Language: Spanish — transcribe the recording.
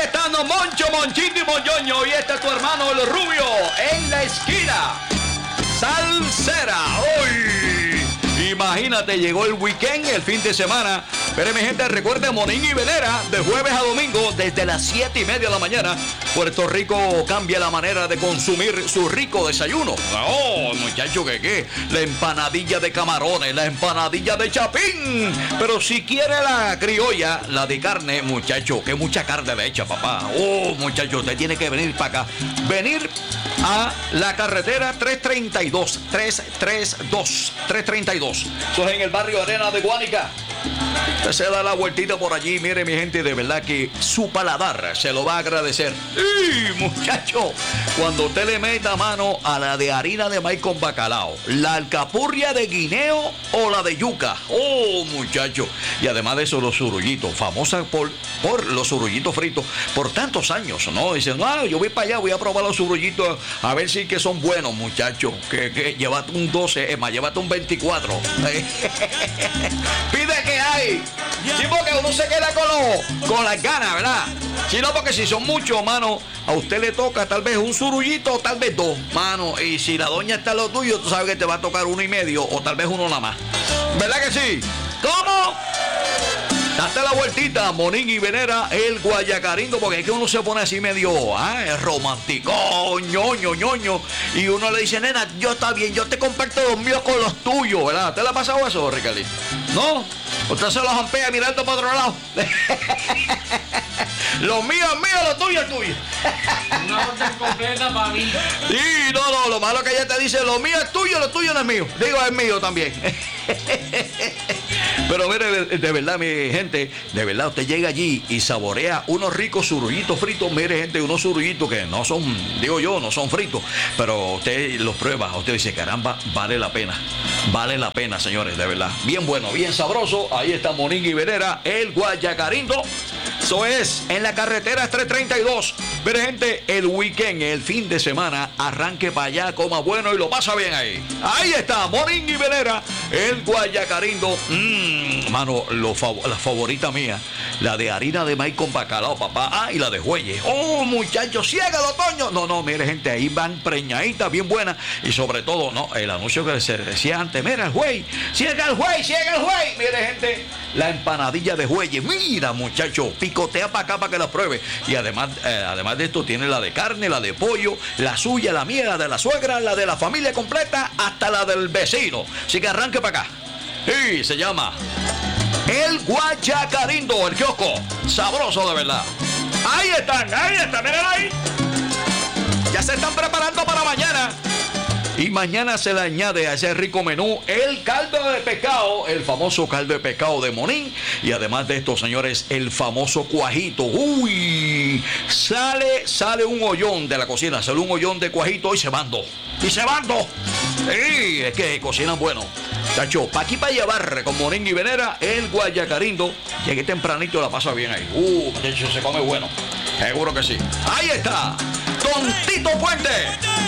están Moncho, Monchito y Moñoño. Y este es tu hermano el Rubio en la esquina salsera. ¡Uy! Imagínate, llegó el weekend, el fin de semana. Pero mi gente, recuerde Monín y Venera, de jueves a domingo, desde las 7:30 de la mañana. Puerto Rico cambia la manera de consumir su rico desayuno. Oh, muchacho, ¿qué? La empanadilla de camarones, la empanadilla de chapín. Pero si quiere la criolla, la de carne, muchacho, que mucha carne le echa, papá. Oh, muchacho, usted tiene que venir para acá. Venir a la carretera 332. Eso es en el barrio Arena de Guánica. Usted se da la vueltita por allí. Mire, mi gente, de verdad que su paladar se lo va a agradecer. ¡Y, muchacho! Cuando usted le meta mano a la de harina de maíz con bacalao, la alcapurria de guineo o la de yuca. ¡Oh, muchacho! Y además de eso, los surullitos, famosa por los surullitos fritos por tantos años, ¿no? Dicen, no, yo voy para allá, voy a probar los surullitos a ver si que son buenos, muchacho. Que llévate un 12, es más, llévate un 24. Pide que hay. Sí, porque uno se queda con las ganas, ¿verdad? Si no, porque si son muchos, mano, a usted le toca tal vez un surullito o tal vez dos, mano. Y si la doña está en lo tuyo, tú sabes que te va a tocar 1.5 o tal vez uno nada más. ¿Verdad que sí? ¿Cómo? Date la vueltita, Monín y Venera, el Guayacarindo, porque es que uno se pone así medio romántico, ñoño. Y uno le dice, nena, yo está bien, yo te comparto los míos con los tuyos, ¿verdad? ¿Te le ha pasado eso, Ricardito? ¿No? Usted se los ampea mirando para otro lado. Los míos es mío, los tuyos es tuyo. Una orden completa para mí. Sí, no, lo malo que ella te dice, lo mío es tuyo, lo tuyo no es mío. Digo, es mío también. Pero mire, de verdad, mi gente, de verdad, usted llega allí y saborea unos ricos surullitos fritos. Mire, gente, unos surullitos que no son, digo yo, no son fritos, pero usted los prueba, usted dice, caramba, vale la pena. Vale la pena, señores, de verdad. Bien bueno, bien sabroso. Ahí está Monín y Venera, el Guayacarindo. Eso es, en la carretera 332. Mire, gente, el weekend, el fin de semana, arranque para allá, coma bueno y lo pasa bien ahí. Ahí está, Monín y Venera, el Guayacarindo. Mano, la favorita mía, la de harina de maíz con bacalao, papá. Y la de jueyes. Oh, muchachos, ciégalo, Toño. No, mire, gente, ahí van preñaditas, bien buenas. Y sobre todo, no, el anuncio que se decía antes, mira, el juey, ciega el juey. Mire, gente, la empanadilla de jueyes. Mira, muchachos, picotea para acá para que la pruebe. Y además de esto, tiene la de carne, la de pollo, la suya, la mía, la de la suegra, la de la familia completa, hasta la del vecino. Así que arranque para acá. Y se llama el Guayacarindo, el kiosco. Sabroso de verdad. Ahí están, miren ahí. Ya se están preparando para mañana. Y mañana se le añade a ese rico menú el caldo de pescado, el famoso caldo de pescado de Monín. Y además de esto, señores, el famoso cuajito. ¡Uy! Sale un hoyón de la cocina, sale un hoyón de cuajito y se mando. Sí, es que cocinan bueno. Tacho, pa' aquí para llevar con Monín y Venera, el Guayacarindo. Llegué tempranito, la pasa bien ahí. De hecho, se come bueno. Seguro que sí. Ahí está, Don Tito Puente.